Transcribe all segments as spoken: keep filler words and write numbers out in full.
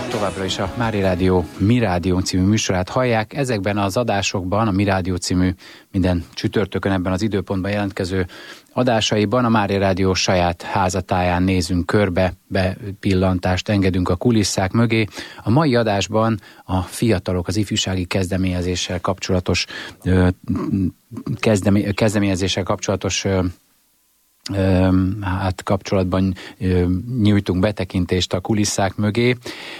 Továbbra is a Mári Rádió Mi Rádió című műsorát hallják. Ezekben az adásokban, a Mi Rádió című minden csütörtökön ebben az időpontban jelentkező adásaiban a Mári Rádió saját házatáján nézünk körbe, bepillantást engedünk a kulisszák mögé. A mai adásban a fiatalok, az ifjúsági kezdeményezéssel kapcsolatos kezdemé, kezdeményezéssel kapcsolatos hát kapcsolatban nyújtunk betekintést a kulisszák mögé.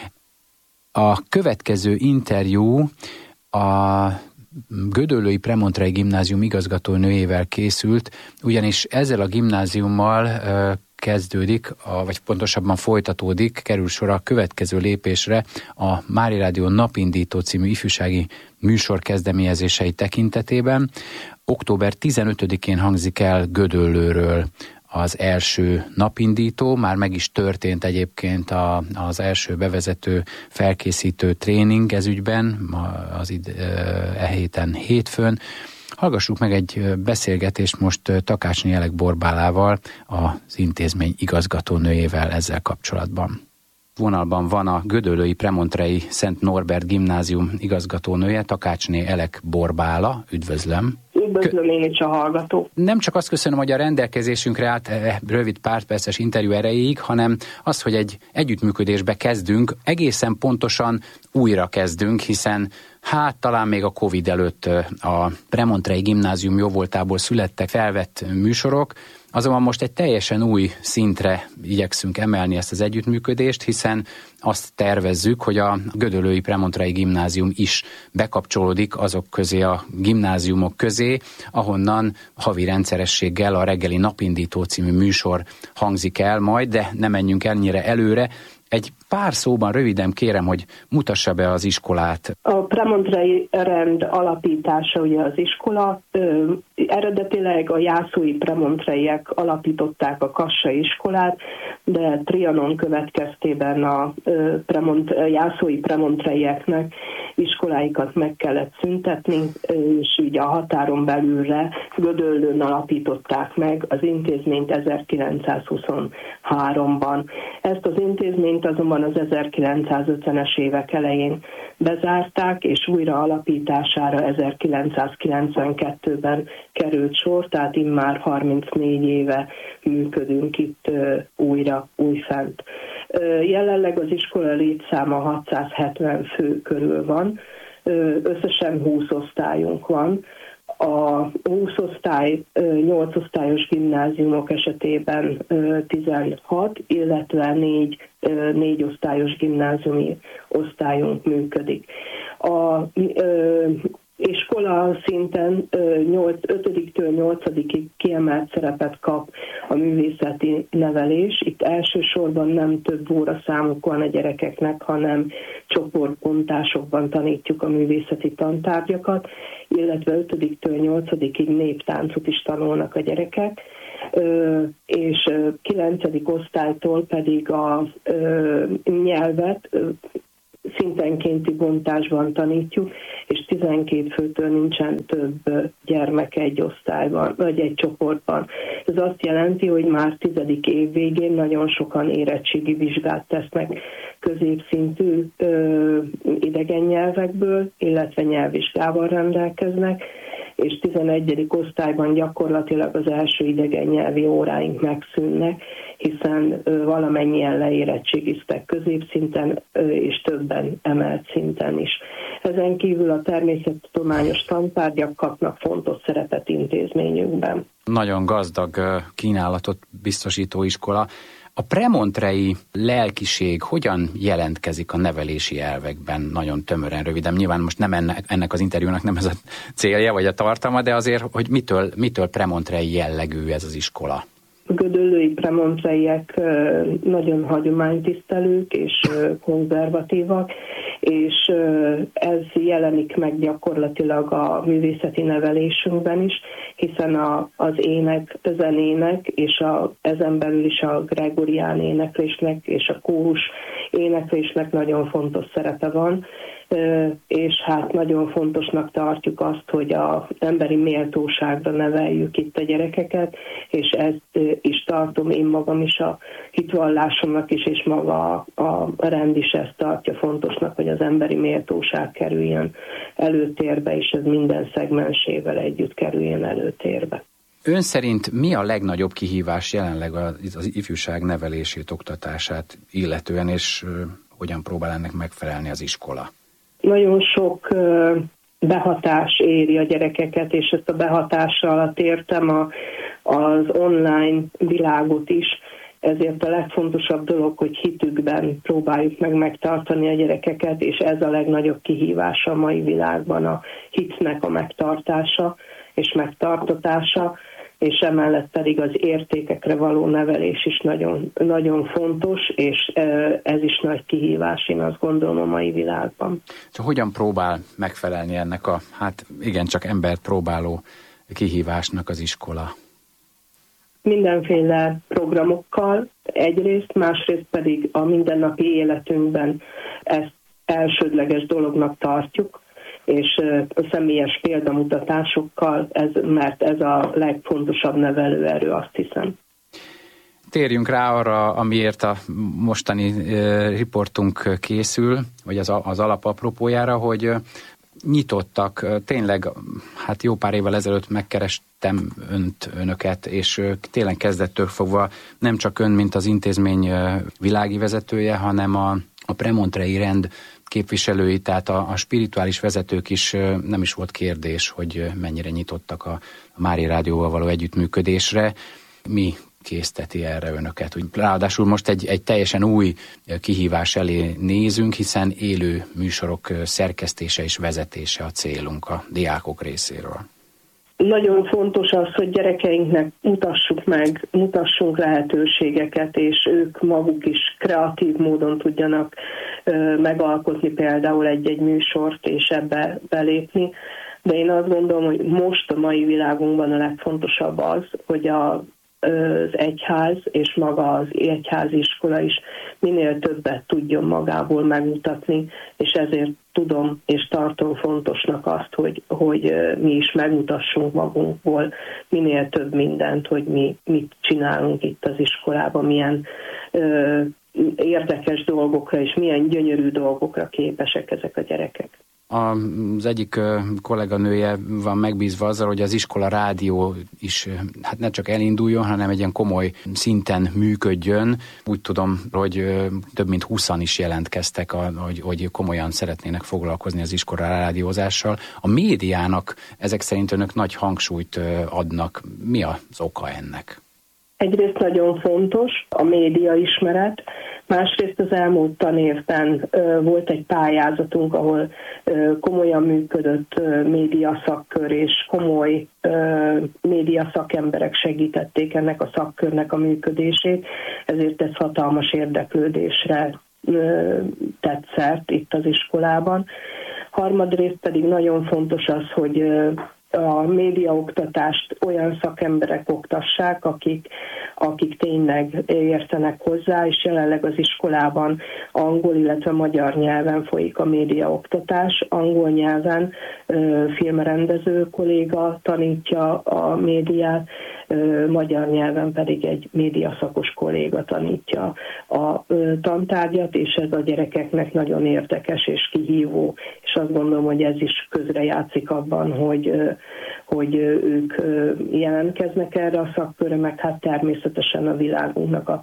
A következő interjú a Gödöllői Premontrei Gimnázium igazgatónőjével készült, ugyanis ezzel a gimnáziummal kezdődik, vagy pontosabban folytatódik, kerül sor a következő lépésre a Mári Rádió Napindító című ifjúsági műsor kezdeményezései tekintetében. október tizenötödikén hangzik el Gödöllőről az első napindító, már meg is történt egyébként a, az első bevezető felkészítő tréning ez ügyben, az id, e héten hétfőn. Hallgassuk meg egy beszélgetést most Takácsné Elek Borbálával, az intézmény igazgatónőjével ezzel kapcsolatban. Vonalban van a Gödöllői Premontrei Szent Norbert Gimnázium igazgatónője, Takácsné Elek Borbála. Üdvözlöm! Üdvözlöm én is a hallgató. Nem csak azt köszönöm, hogy a rendelkezésünkre állt e, rövid párperces interjú erejéig, hanem az, hogy egy együttműködésbe kezdünk, egészen pontosan újra kezdünk, hiszen hát talán még a Covid előtt a Premontrei Gimnázium jóvoltából születtek felvett műsorok, azonban most egy teljesen új szintre igyekszünk emelni ezt az együttműködést, hiszen azt tervezzük, hogy a Gödöllői Premontrei Gimnázium is bekapcsolódik azok közé a gimnáziumok közé, ahonnan havi rendszerességgel a reggeli Napindító című műsor hangzik el majd, de ne menjünk ennyire előre. Egy pár szóban röviden kérem, hogy mutassa be az iskolát. A Premontrei rend alapítása ugye az iskola. Ö, eredetileg a jászói premontreiek alapították a kassai iskolát, de Trianon következtében a ö, premont, jászói premontreieknek iskoláikat meg kellett szüntetni, és ugye a határon belülre Gödöllőn alapították meg az intézményt ezerkilencszázhuszonháromban. Ezt az intézményt azonban az ezerkilencszázötvenes évek elején bezárták, és újra alapítására ezerkilencszázkilencvenkettőben került sor, tehát immár harmincnégy éve működünk itt újra, újfent. Jelenleg az iskola létszáma hatszázhetven fő körül van, összesen húsz osztályunk van. A húsz osztály, nyolc osztályos gimnáziumok esetében tizenhat, illetve négy, négy osztályos gimnáziumi osztályunk működik. A ö, iskola szinten ötödiktől nyolcadikig kiemelt szerepet kap a művészeti nevelés. Itt elsősorban nem több óraszámuk van a gyerekeknek, hanem csoportbontásokban tanítjuk a művészeti tantárgyakat, illetve ötödiktől nyolcadikig néptáncot is tanulnak a gyerekek, és kilencedik osztálytól pedig a nyelvet szintenkénti bontásban tanítjuk, és tizenkét főtől nincsen több gyermek egy osztályban, vagy egy csoportban. Ez azt jelenti, hogy már tizedik év végén nagyon sokan érettségi vizsgát tesznek középszintű ö, idegen nyelvekből, illetve nyelvvizsgával rendelkeznek, és tizenegyedik osztályban gyakorlatilag az első idegen nyelvi óráink megszűnnek, hiszen ö, valamennyien leérettségiztek középszinten, ö, és többen emelt szinten is. Ezen kívül a természettudományos tantárgyak kapnak fontos szerepet intézményünkben. Nagyon gazdag kínálatot biztosító iskola. A premontrei lelkiség hogyan jelentkezik a nevelési elvekben? Nagyon tömören, röviden. Nyilván most nem ennek, ennek az interjúnak nem ez a célja, vagy a tartalma, de azért, hogy mitől, mitől premontrei jellegű ez az iskola? A gödöllői premontreiek nagyon hagyománytisztelők és konzervatívak, és ez jelenik meg gyakorlatilag a művészeti nevelésünkben is, hiszen a, az ének, a zenének, és a, ezen belül is a gregorián éneklésnek és a kórus éneklésnek nagyon fontos szerepe van, és hát nagyon fontosnak tartjuk azt, hogy az emberi méltóságra neveljük itt a gyerekeket, és ezt is tartom én magam is a hitvallásomnak is, és maga a rend is ezt tartja fontosnak, hogy az emberi méltóság kerüljön előtérbe, és ez minden szegmensével együtt kerüljön előtérbe. Ön szerint mi a legnagyobb kihívás jelenleg az ifjúság nevelését, oktatását illetően, és hogyan próbál ennek megfelelni az iskola? Nagyon sok behatás éri a gyerekeket, és ezt a behatás alatt értem a, az online világot is. Ezért a legfontosabb dolog, hogy hitükben próbáljuk meg megtartani a gyerekeket, és ez a legnagyobb kihívása a mai világban, a hitnek a megtartása és megtartatása, és emellett pedig az értékekre való nevelés is nagyon, nagyon fontos, és ez is nagy kihívás, én azt gondolom, a mai világban. Csak hogyan próbál megfelelni ennek a, hát igen, csak embert próbáló kihívásnak az iskola? Mindenféle programokkal egyrészt, másrészt pedig a mindennapi életünkben ezt elsődleges dolognak tartjuk, és a személyes példamutatásokkal, ez, mert ez a legfontosabb nevelőerő, azt hiszem. Térjünk rá arra, amiért a mostani riportunk készül, vagy az, az alapapropójára, hogy nyitottak, tényleg, hát jó pár évvel ezelőtt megkerestem önt, önöket, és tényleg kezdettől fogva nem csak ön, mint az intézmény világi vezetője, hanem a, a premontrei rend képviselői, tehát a, a spirituális vezetők is, nem is volt kérdés, hogy mennyire nyitottak a, a Mária Rádióval való együttműködésre. Mi készteti erre önöket? Úgy, ráadásul most egy, egy teljesen új kihívás elé nézünk, hiszen élő műsorok szerkesztése és vezetése a célunk a diákok részéről. Nagyon fontos az, hogy gyerekeinknek mutassuk meg, mutassunk lehetőségeket, és ők maguk is kreatív módon tudjanak ö, megalkotni például egy-egy műsort, és ebbe belépni. De én azt gondolom, hogy most a mai világunkban a legfontosabb az, hogy a az egyház és maga az egyháziskola is minél többet tudjon magából megmutatni, és ezért tudom és tartom fontosnak azt, hogy, hogy mi is megmutassunk magunkból minél több mindent, hogy mi mit csinálunk itt az iskolában, milyen ö, érdekes dolgokra és milyen gyönyörű dolgokra képesek ezek a gyerekek. Az egyik kolléganője van megbízva azzal, hogy az iskola rádió is hát ne csak elinduljon, hanem egy ilyen komoly szinten működjön. Úgy tudom, hogy több mint húszan is jelentkeztek, hogy, hogy komolyan szeretnének foglalkozni az iskola rádiózással. A médiának ezek szerint önök nagy hangsúlyt adnak. Mi az oka ennek? Egyrészt nagyon fontos a média ismeret, másrészt az elmúlt tanévben ö, volt egy pályázatunk, ahol ö, komolyan működött ö, média szakkör, és komoly ö, média szakemberek segítették ennek a szakkörnek a működését, ezért ez hatalmas érdeklődésre ö, tett szert itt az iskolában. Harmadrészt pedig nagyon fontos az, hogy ö, a médiaoktatást olyan szakemberek oktassák, akik, akik tényleg értenek hozzá, és jelenleg az iskolában angol, illetve magyar nyelven folyik a médiaoktatás. Angol nyelven ö, filmrendező kolléga tanítja a médiát, ö, magyar nyelven pedig egy médiaszakos kolléga tanítja a ö, tantárgyat, és ez a gyerekeknek nagyon érdekes és kihívó, és azt gondolom, hogy ez is közrejátszik abban, hogy ö, hogy ők jelentkeznek erre a szakkörre, meg hát természetesen a világunknak a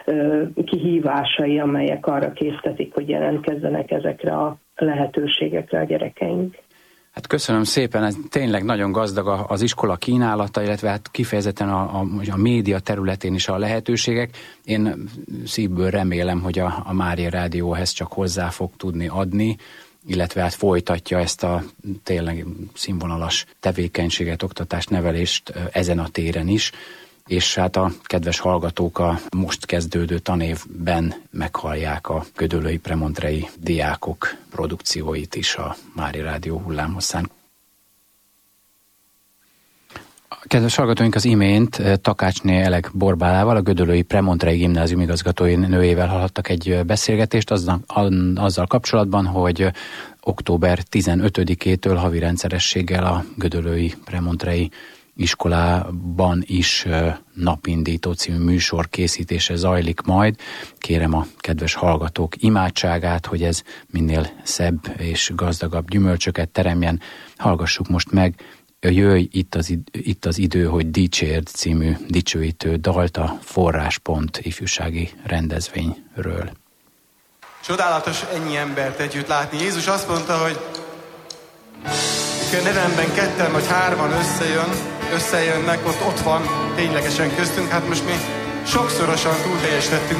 kihívásai, amelyek arra késztetik, hogy jelentkezzenek ezekre a lehetőségekre a gyerekeink. Hát köszönöm szépen, ez tényleg nagyon gazdag az iskola kínálata, illetve hát kifejezetten a, a, a média területén is a lehetőségek. Én szívből remélem, hogy a, a Mária Rádióhez csak hozzá fog tudni adni, illetve hát folytatja ezt a tényleg színvonalas tevékenységet, oktatást, nevelést ezen a téren is, és hát a kedves hallgatók a most kezdődő tanévben meghallják a gödöllői premontrei diákok produkcióit is a Mária Rádió hullámhosszán. Kedves hallgatóink, az imént Takácsné Elek Borbálával, a Gödöllői Premontrei Gimnázium igazgatói nőjével hallhattak egy beszélgetést azzal, azzal kapcsolatban, hogy október tizenötödikétől havi rendszerességgel a Gödöllői Premontrei iskolában is Napindító című műsor készítése zajlik majd. Kérem a kedves hallgatók imádságát, hogy ez minél szebb és gazdagabb gyümölcsöket teremjen. Hallgassuk most meg Jöjj, itt az, itt az idő, hogy dicsérd című dicsőítő dalt a Forráspont ifjúsági rendezvényről. Csodálatos ennyi embert együtt látni. Jézus azt mondta, hogy mikor nevemben ketten vagy hárman összejön, összejönnek, ott, ott van ténylegesen köztünk. Hát most mi sokszorosan túl teljesítettünk